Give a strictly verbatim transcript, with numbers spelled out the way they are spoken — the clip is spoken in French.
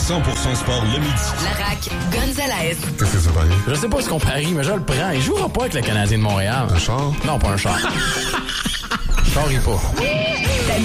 cent pour cent sport le midi. La R A C, Gonzalez. Qu'est-ce que ça parie? Je sais pas ce qu'on parie, mais je le prends. Il jouera pas avec le Canadien de Montréal. Un char? Non, pas un char. Je parie pas.